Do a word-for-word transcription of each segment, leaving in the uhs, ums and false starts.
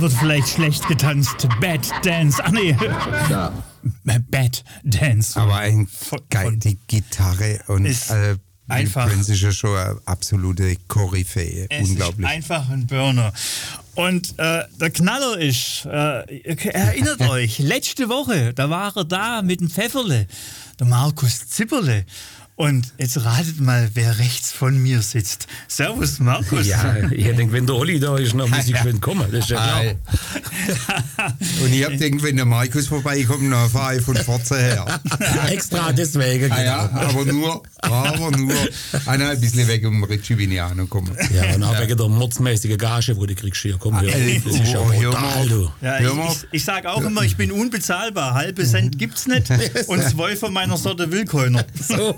wird vielleicht schlecht getanzt. Bad Dance. Ach nee. Ja. Bad Dance. Aber ein geil, die Gitarre und ist äh, einfach. Prince ist ja schon eine absolute Koryphäe. Es Unglaublich. ist einfach ein Burner. Und äh, der Knaller ist, äh, erinnert euch, letzte Woche, da war er da mit dem Pfefferle, der Markus Zipperle. Und jetzt ratet mal, wer rechts von mir sitzt. Servus, Markus. Ja, ich denke, wenn der Olli da ist, dann muss ich schön kommen. Das ist ja klar. Und ich hab gedacht, wenn der Markus vorbeikommt, dann fahre ich von Forza her. Extra deswegen. Ah, ja, aber nur, aber nur einer ein bisschen weg, um Richie bin ich auch noch kommen. Ja, und auch wegen der mordsmäßigen Gage, wo du kriegst hier. Komm, hör. Das ist ja Oh, hör brutal, mal. du. Ja, Hör ich, mal. ich, ich sage auch immer, ich bin unbezahlbar. Halbe Cent gibt's nicht und zwei von meiner Sorte will keiner. So.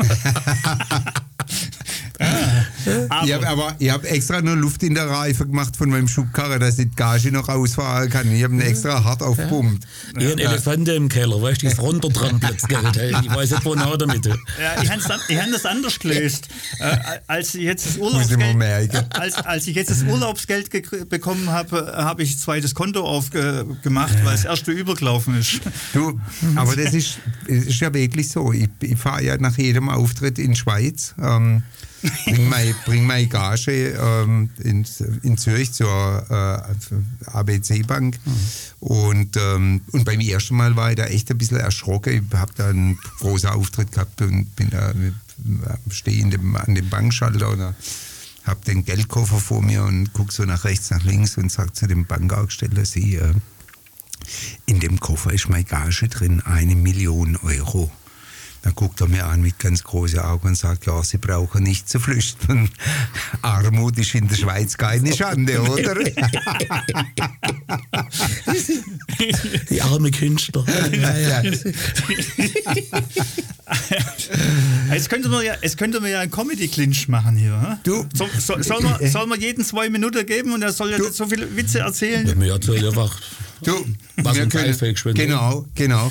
Aber, Ich habe aber ich hab extra nur Luft in der Reife gemacht von meinem Schubkarre, dass ich die Gage noch rausfahren kann. Ich habe ihn extra hart aufgepumpt. Ich habe Elefanten im Keller, weißt du, die ist runtertrampelt. Ich weiß nicht, wo nach damit. ja, ich habe hab das anders gelöst. Äh, als, ich jetzt das Muss ich mir merken. Urlaubsgeld, als, als ich jetzt das Urlaubsgeld ge- bekommen habe, habe ich ein zweites Konto aufgemacht, weil das erste übergelaufen ist. Du, aber das ist, ist ja wirklich so. Ich, ich fahre ja nach jedem Auftritt in die Schweiz, ähm, bring meine bring mein Gage ähm, in, in Zürich zur äh, A B C-Bank. Mhm. Und, ähm, und beim ersten Mal war ich da echt ein bisschen erschrocken. Ich habe da einen großen Auftritt gehabt und bin da stehe an dem Bankschalter oder habe den Geldkoffer vor mir und gucke so nach rechts, nach links und sage zu dem Bankaufsteller, Sie, äh, in dem Koffer ist meine Gage drin, eine Million Euro. Dann guckt er mir an mit ganz großen Augen und sagt, ja, Sie brauchen nicht zu flüchten. Armut ist in der Schweiz keine Schande, oder? Die arme Künstler. Ja, ja. Jetzt könnte man ja, jetzt könnte man ja einen Comedy-Clinch machen hier. Hm? Du, so, so, soll, man, soll man jeden zwei Minuten geben und er soll ja du, nicht so viele Witze erzählen? Ja, mir erzählt einfach. Du, was wir uns können, einfällt, schwimmen. genau, genau.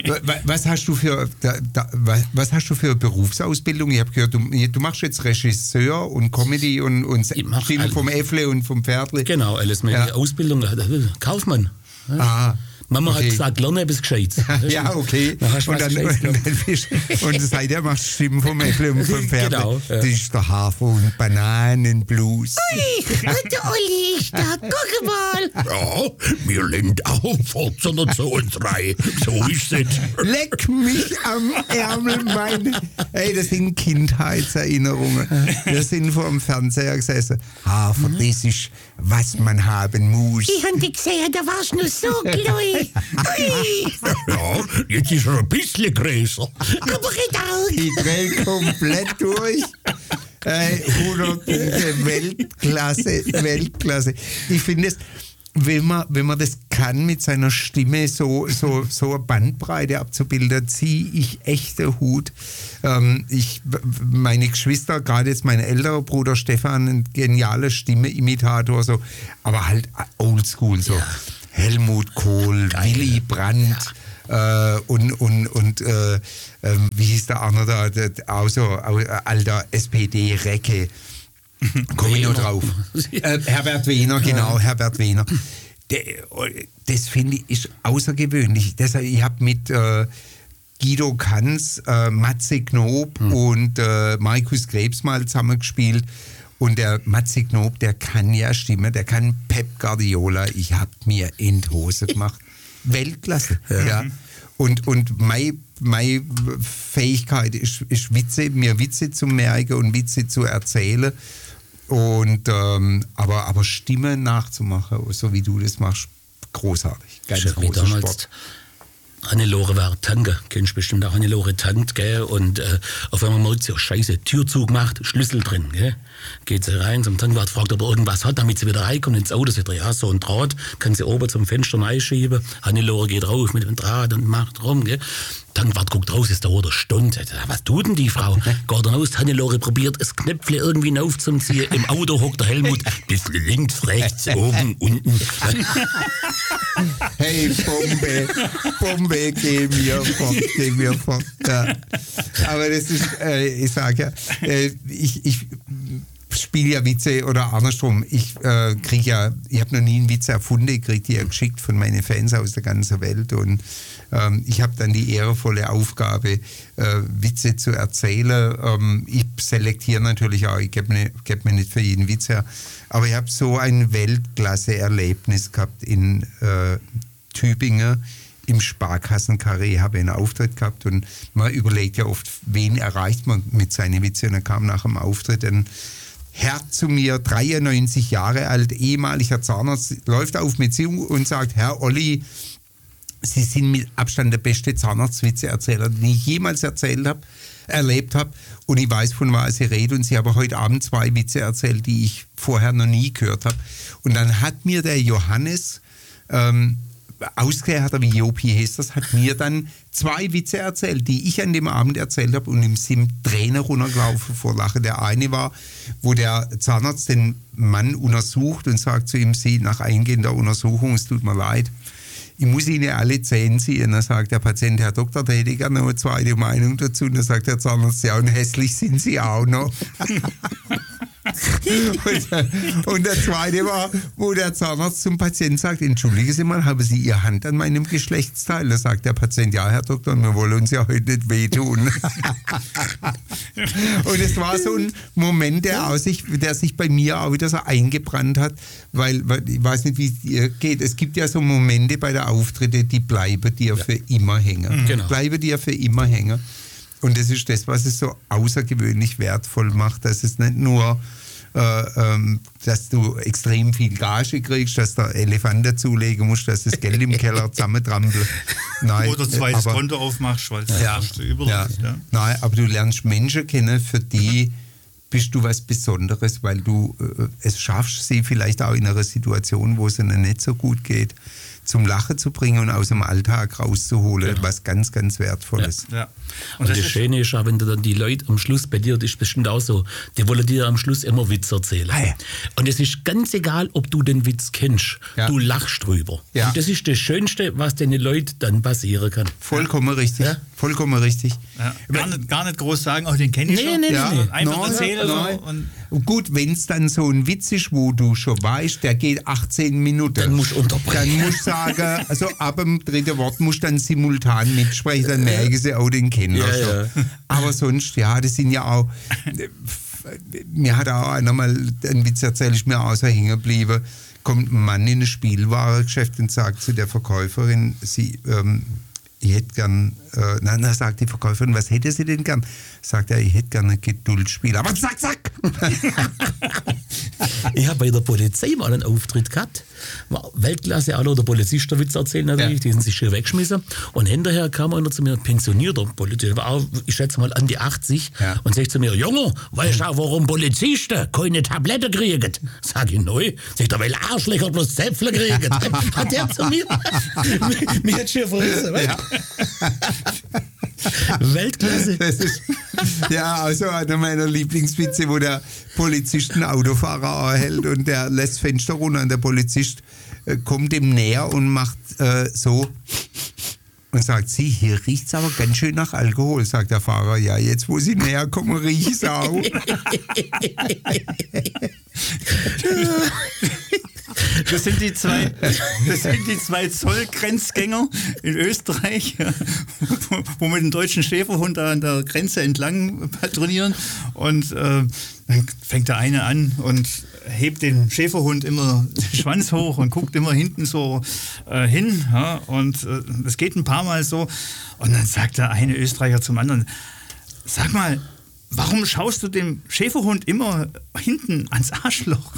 Was hast du für, da, da, was hast du für Berufsausbildung? Ich habe gehört, du, du machst jetzt Regisseur und Comedy und, und Film vom Äffle und vom Pferdle. Genau, alles mit ja. Ausbildung. Kaufmann. Ah. Mama okay. hat gesagt, lerne etwas Gescheites. Ja, okay. Dann hast du und, dann, und, dann bist, und seitdem machst du Stimmen vom Äffle und vom Pferdle. Genau, ja. Das ist der Hafer- und Bananenblues. Ui, der Olli ist da, guck mal. Ja, mir lehnt auch Forza zu uns rein. So ist es. Leck mich am Ärmel, meine. Ey, das sind Kindheitserinnerungen. Wir sind vor dem Fernseher gesessen. Hafer, das ist, was man haben muss. Ich hab dich gesehen, da warst du nur so klein. Ui. Ja, jetzt ist er ein bisschen größer. Aber ich Ich dreh komplett durch. Äh, hundert Punkte, Weltklasse, Weltklasse. Ich finde es, wenn man, wenn man das kann, mit seiner Stimme so, so, so eine Bandbreite abzubilden, ziehe ich echt den Hut. Ähm, ich, meine Geschwister, gerade jetzt mein älterer Bruder Stefan, ein genialer Stimme-Imitator, so, aber halt oldschool, so. Ja. Helmut Kohl, Geil. Willy Brandt. Ja. Äh, und und, und äh, äh, wie hieß der andere da, der, auch so äh, alter S P D-Recke. Komme ich noch drauf. äh, Herbert Wehner, genau, ja. Herbert Wehner. Der, das finde ich ist außergewöhnlich. Deshalb, ich habe mit äh, Guido Kanz, äh, Matze Knob hm. und äh, Markus Krebs mal zusammengespielt. Und der Matze Knob, der kann ja Stimme, der kann Pep Guardiola. Ich habe mir in die Hose gemacht. Weltklasse. Ja. Ja. Und, und meine, meine Fähigkeit ist, ist Witze, mir Witze zu merken und Witze zu erzählen. Und, ähm, aber, aber Stimme nachzumachen, so wie du das machst, großartig. Ganz großer Sport. Hannelore war Tanke, kennst bestimmt auch Hannelore Tant, gell? Und äh, auf einmal merkt sie, oh Scheiße, Türzug macht, Schlüssel drin, gell? Geht sie rein zum Tankwart, fragt, ob er irgendwas hat, damit sie wieder reinkommt ins Auto. Sie sagt, ja, so ein Draht, kann sie oben zum Fenster reinschieben. Hannelore geht rauf mit dem Draht und macht rum, gell? Tankwart guckt raus, es dauert eine Stunde. Was tut denn die Frau? Geht dann aus, Hannelore probiert, das Knöpfle irgendwie aufzuziehen. Im Auto hockt der Helmut, bisschen links, rechts, oben, unten. Hey, Bombe, Bombe, geh mir fort, geh mir fort. Ja. Aber das ist, äh, ich sage ja, äh, ich, ich spiele ja Witze oder andersrum. Ich äh, kriege ja, ich habe noch nie einen Witz erfunden, ich kriege die ja geschickt von meinen Fans aus der ganzen Welt und ähm, ich habe dann die ehrenvolle Aufgabe, äh, Witze zu erzählen. Ähm, ich selektiere natürlich auch, ich gebe mir, geb mir nicht für jeden Witz her, aber ich habe so ein Weltklasse-Erlebnis gehabt in äh, Tübingen. Im Sparkassenkarree habe ich einen Auftritt gehabt und man überlegt ja oft, wen erreicht man mit seinen Witzen. Und dann kam nach dem Auftritt ein Herr zu mir, dreiundneunzig Jahre alt, ehemaliger Zahnarzt, läuft auf mich zu und sagt, Herr Olli, Sie sind mit Abstand der beste Zahnarztwitzeerzähler, den ich jemals erzählt habe, erlebt habe. Und ich weiß, von was Sie reden. Und Sie haben heute Abend zwei Witze erzählt, die ich vorher noch nie gehört habe. Und dann hat mir der Johannes, ähm, Ausgehärter wie Jopi heißt das, hat mir dann zwei Witze erzählt, die ich an dem Abend erzählt habe und ihm sind Tränen runtergelaufen vor Lachen. Der eine war, wo der Zahnarzt den Mann untersucht und sagt zu ihm, Sie, nach eingehender Untersuchung, es tut mir leid, ich muss Ihnen alle Zähne ziehen. Dann sagt der Patient, Herr Doktor, da hätte ich gerne noch eine zweite Meinung dazu. Und dann sagt der Zahnarzt, ja, und hässlich sind Sie auch noch. und, und der zweite war, wo der Zahnarzt zum Patienten sagt, entschuldigen Sie mal, haben Sie Ihre Hand an meinem Geschlechtsteil? Da sagt der Patient, ja, Herr Doktor, wir wollen uns ja heute nicht wehtun. Und es war so ein Moment, der, aus sich, der sich bei mir auch wieder so eingebrannt hat, weil, weil ich weiß nicht, wie es dir geht. Es gibt ja so Momente bei der Auftritte, die bleiben dir ja. für immer hängen. Genau. Bleiben dir für immer hängen. Und das ist das, was es so außergewöhnlich wertvoll macht, dass es nicht nur, äh, ähm, dass du extrem viel Gage kriegst, dass der Elefant dazulegen musst, dass das Geld im Keller zusammentrampelt. Nein, oder zwei das Konto aufmachst, weil es ja, ja, ja. Nein, aber du lernst Menschen kennen, für die bist du was Besonderes, weil du äh, es schaffst, sie vielleicht auch in einer Situation, wo es ihnen nicht so gut geht, zum Lachen zu bringen und aus dem Alltag rauszuholen, genau. was ganz, ganz Wertvolles. Ja. Ja. Und, und das, das Schöne ist auch, wenn du dann die Leute am Schluss, bei dir, das ist bestimmt auch so, die wollen dir am Schluss immer Witz erzählen. Ah, ja. Und es ist ganz egal, ob du den Witz kennst, ja. du lachst drüber. Ja. Und das ist das Schönste, was den Leuten dann passieren kann. Vollkommen richtig. Ja. Vollkommen richtig. Ja. Gar, nicht, gar nicht groß sagen, oh, den kenne ich nee, schon. Nee, ja. nee. Einfach nein, erzählen. Nein. So und gut, wenn es dann so ein Witz ist, wo du schon weißt, der geht achtzehn Minuten. Dann musst du unterbrechen. Dann musst du sagen, also ab dem dritten Wort musst du dann simultan mitsprechen, dann merken sie auch den Kenner ja, schon. Ja. Aber sonst, ja, das sind ja auch, mir hat auch einer mal einen Witz erzählt, ist mir auch so hängen geblieben, kommt ein Mann in ein Spielwarengeschäft und sagt zu der Verkäuferin, sie, ähm, ich hätte gern, äh, nein, dann sagt die Verkäuferin, was hätte sie denn gern? Sagt er, ich hätte gern ein Geduldsspiel. Aber zack, zack! Ich habe bei der Polizei mal einen Auftritt gehabt. War Weltklasse, alle der Polizist der Witz erzählen natürlich, ja. die sind sich schön weggeschmissen. Und hinterher kam einer zu mir, pensionierter Polizist, war auch, ich schätze mal an die achtzig, ja. und sagt zu mir, Junge, weißt du auch, warum Polizisten keine Tablette kriegen? Sag ich, neu. Sagt er, weil Arschlöcher bloß Zäpfle kriegen. Hat der zu mir? Mir hat schon verrissen, ja. Weltklasse. Das ist, ja, also einer meiner Lieblingswitze, wo der Polizist einen Autofahrer anhält und der lässt Fenster runter und der Polizist äh, kommt ihm näher und macht äh, so und sagt, Sie, hier riecht es aber ganz schön nach Alkohol, sagt der Fahrer. Ja, jetzt wo Sie näher kommen, riecht es auch. Das sind die zwei, das sind die zwei Zollgrenzgänger in Österreich, wo, wo mit dem deutschen Schäferhund da an der Grenze entlang patrouillieren. Und äh, dann fängt der eine an und hebt den Schäferhund immer den Schwanz hoch und guckt immer hinten so äh, hin. Ja, und äh, das geht ein paar Mal so. Und dann sagt der eine Österreicher zum anderen, sag mal, warum schaust du dem Schäferhund immer hinten ans Arschloch?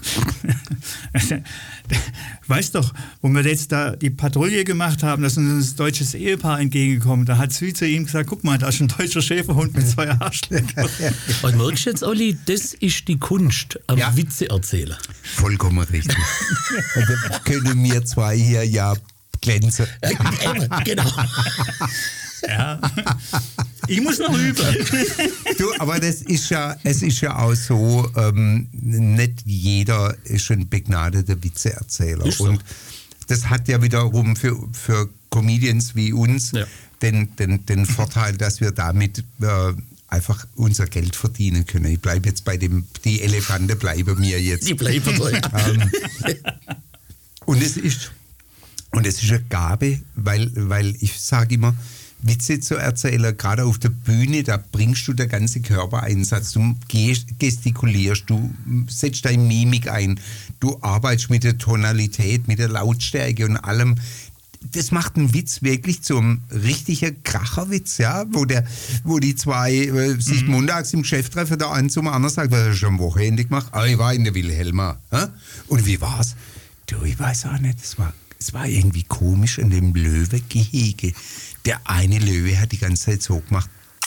Weißt doch, wo wir jetzt da die Patrouille gemacht haben, da ist uns ein deutsches Ehepaar entgegengekommen. Da hat sie zu ihm gesagt, guck mal, da ist ein deutscher Schäferhund mit zwei Arschlöchern. Und merkst du jetzt, Olli, das ist die Kunst am ja. Witze erzählen. Vollkommen richtig. Da können wir zwei hier ja glänzen. Genau. Ja. Ich muss noch üben. Du, aber das ist ja, es ist ja auch so, ähm, nicht jeder ist ein begnadeter Witzeerzähler. Ist so. Und das hat ja wiederum für, für Comedians wie uns ja. den, den, den Vorteil, dass wir damit äh, einfach unser Geld verdienen können. Ich bleibe jetzt bei dem, die Elefanten bleiben mir jetzt. Die bleiben so, ja. Ähm, und es ist und es ist eine Gabe, weil, weil ich sage immer, Witze zu erzählen, gerade auf der Bühne, da bringst du den ganzen Körpereinsatz, du gestikulierst, du setzt deine Mimik ein, du arbeitest mit der Tonalität, mit der Lautstärke und allem. Das macht einen Witz wirklich zum richtigen Kracherwitz, ja, wo, der, wo die zwei äh, sich mhm. montags im Geschäft treffen, der eine zum anderen sagt, was hast du am Wochenende gemacht? Ah, ich war in der Wilhelma. Hä? Und wie war's? Du, ich weiß auch nicht, es war, es war irgendwie komisch in dem Löwegehege. Der eine Löwe hat die ganze Zeit so gemacht.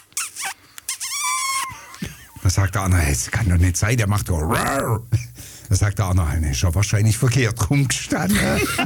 Da sagt der andere, das kann doch nicht sein, der macht doch Rar. Da sagt der andere, ne, ist ja wahrscheinlich verkehrt rumgestanden.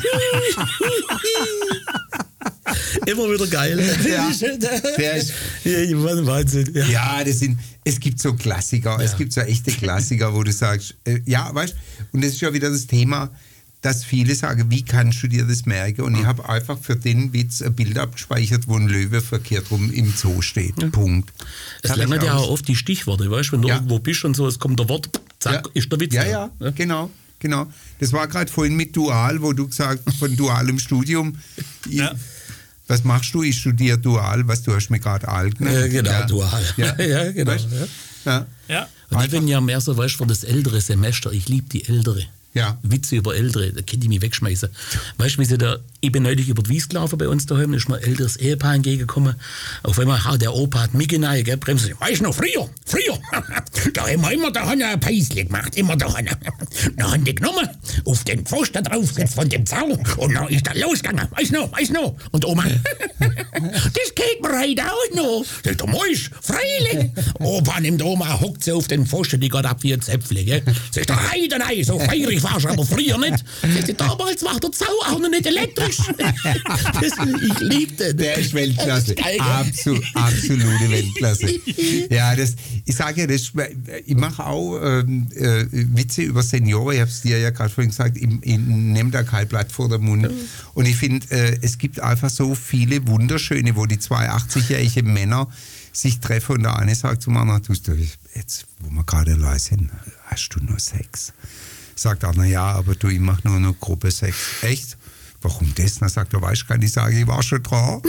Immer wieder geil. Ja, der ist, ja, Wahnsinn. Ja, ja das sind, es gibt so Klassiker, ja. es gibt so echte Klassiker, wo du sagst, äh, ja, weißt du, und das ist ja wieder das Thema, dass viele sagen, wie kannst du dir das merken? Und ich habe einfach für den Witz ein Bild abgespeichert, wo ein Löwe verkehrt rum im Zoo steht. Ja. Punkt. Es lernt ja auch oft die Stichworte, weißt du, wenn du ja. irgendwo bist und so, es kommt der Wort, zack, ja. ist der Witz. Ja, da. ja, ja, genau, genau. Das war gerade vorhin mit Dual, wo du gesagt hast, von dualem Studium. Ja. Was machst du? Ich studiere Dual, was du hast mir gerade alt genannt. Ja, genau, ja. Dual. Ja, ja genau. Weißt? Ja. Ja. Und ich bin ja mehr so, weißt du, für das ältere Semester, ich liebe die Ältere. Ja. Witze über Ältere, da könnte ich mich wegschmeißen. Weißt du, wie sie da, ich bin neulich über die Wies gelaufen bei uns daheim, da ist mir ein älteres Ehepaar entgegengekommen. Auf einmal, ha, der Opa hat mich geneigt, gell, bremsen. Weißt du noch, früher, früher, da haben wir immer da ein Päisle gemacht, immer da. Da haben die genommen, auf den Pfosten draufgesetzt von dem Zaun und dann ist er losgegangen, weißt du noch, weißt du noch. Und Oma, das geht mir heute auch noch. Das ist der Mäusch, freilich. Opa nimmt Oma, hockt sie auf den Pfosten, die geht ab wie ein Zäpfle, gell. Das ist der Heide, nein, so feirig warst du aber früher nicht. Sie, damals war der Zau auch noch nicht elektrisch. Das, ich liebte den. Der ist Weltklasse. Absol, absolute Weltklasse. Ja, das, ich sage ja, das, ich mache auch ähm, äh, Witze über Senioren. Ich habe es dir ja gerade vorhin gesagt, ich, ich nehme da kein Blatt vor den Mund. Und ich finde, äh, es gibt einfach so viele wunderschöne, wo die zwei achtzig-jährigen Männer sich treffen und der eine sagt zum anderen, du, jetzt, wo wir gerade allein sind, hast du nur Sex? Sagt einer, ja, aber du, ich mache nur noch Gruppe Sex. Echt? Warum das? Dann sagt er, weißt du, kann ich sagen, ich war schon dran.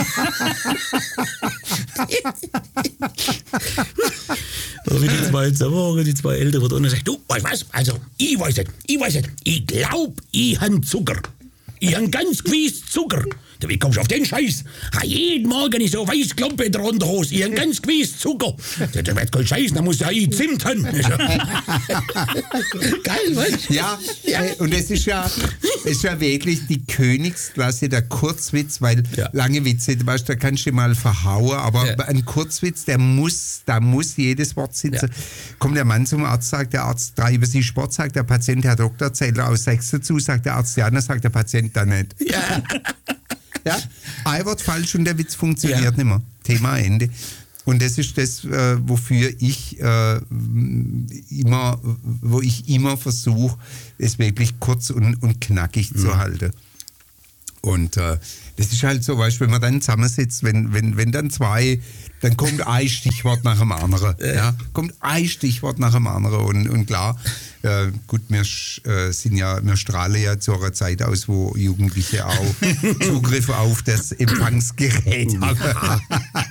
Wie die zwei zusammen, die zwei Ältere wird und sagt, du, weißt was, also, ich weiß es, ich weiß es, ich glaub, ich han Zucker. Ich han ganz gewiss Zucker. Wie kommst du auf den Scheiß? Ha, jeden Morgen ist so weiß Klumpe in der Unterhose. Ich han ganz gewiss Zucker. Das wird kein Scheiß, da muss ja ich Zimt haben. Geil, weißt du? Ja, ja, und es ist ja, es ist ja wirklich die Königsklasse der Kurzwitz, weil ja. lange Witze, weißt, da kannst du mal verhauen, aber ja. ein Kurzwitz, der muss, da muss jedes Wort sitzen. Ja. Kommt der Mann zum Arzt, sagt der Arzt, treiben Sie Sport, sagt der Patient, Herr Doktor, zählt er aus sechs dazu, sagt der Arzt, ja, dann sagt der Patient dann nicht. Ja. Ja, ein Wort falsch und der Witz funktioniert Ja. nicht mehr. Thema Ende. Und das ist das, äh, wofür ich äh, immer, wo ich immer versuche, es wirklich kurz und, und knackig mhm. zu halten. Und äh, das ist halt so, weißt du, wenn man dann zusammensitzt, wenn, wenn, wenn dann zwei, dann kommt ein Stichwort nach dem anderen. Ja. Ja, kommt ein Stichwort nach dem anderen. Und, und klar, äh, gut, wir, äh, sind ja, wir strahlen ja zu einer Zeit aus, wo Jugendliche auch Zugriff auf das Empfangsgerät haben.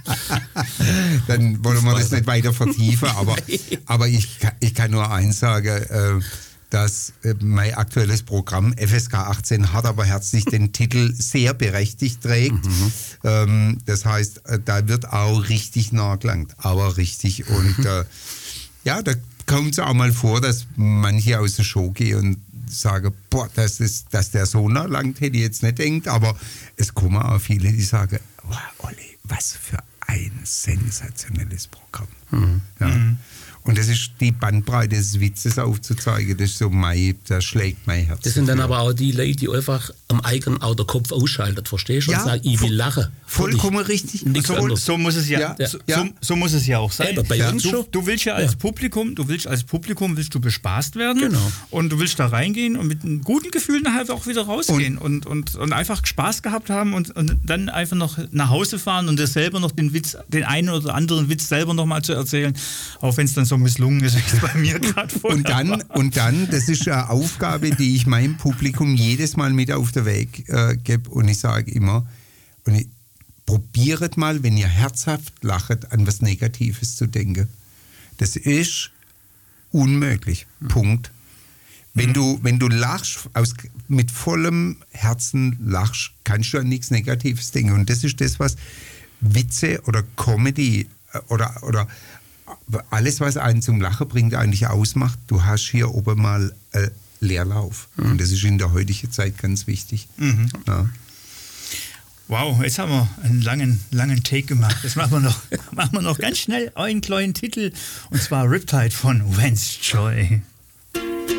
Dann wollen wir das nicht weiter vertiefen, aber, aber ich, ich kann nur eins sagen, äh, dass äh, mein aktuelles Programm F S K achtzehn hart aber herzlich den Titel sehr berechtigt trägt. Mhm. Ähm, das heißt, äh, da wird auch richtig nachgelangt, aber richtig. Und äh, ja, da kommt es auch mal vor, dass manche aus der Show gehen und sagen, boah, das ist, dass der so nachlangt, hätte ich jetzt nicht gedacht, aber es kommen auch viele, die sagen, wow, Olli, was für ein sensationelles Programm. Mhm. Ja. Mhm. Und das ist die Bandbreite des Witzes aufzuzeigen. Das ist so mein, das schlägt mein Herz. Das sind dann dafür. aber auch die Leute, die einfach am eigenen auch der Kopf ausschaltet, verstehst du? Ja, Und sagen, ich will lachen. Vollkommen richtig. Nichts So, anderes. so muss es ja, Ja, so, ja. So, so muss es ja auch sein. Eben, bei ja. uns du, schon. du willst ja als Ja. Publikum, du willst als Publikum willst du bespaßt werden Genau. und du willst da reingehen und mit einem guten Gefühl nachher auch wieder rausgehen und, und, und einfach Spaß gehabt haben und, und dann einfach noch nach Hause fahren und dir selber noch den Witz, den einen oder anderen Witz selber noch mal zu erzählen, auch wenn es dann so misslungen ist, wie es bei mir gerade vorher Und dann, war. und dann, das ist eine Aufgabe, die ich meinem Publikum jedes Mal mit auf den Weg äh, gebe. Und ich sage immer, und ich, probiert mal, wenn ihr herzhaft lachet, an was Negatives zu denken. Das ist unmöglich. Mhm. Punkt. Wenn, mhm. du, wenn du lachst, aus, mit vollem Herzen lachst, kannst du an nichts Negatives denken. Und das ist das, was Witze oder Comedy oder, oder alles, was einen zum Lachen bringt, eigentlich ausmacht. Du hast hier oben mal äh, Leerlauf. Mhm. Und das ist in der heutigen Zeit ganz wichtig. Mhm. Ja. Wow, jetzt haben wir einen langen, langen Take gemacht. Jetzt machen wir noch, machen wir noch ganz schnell einen kleinen Titel, und zwar Riptide von Vance Joy.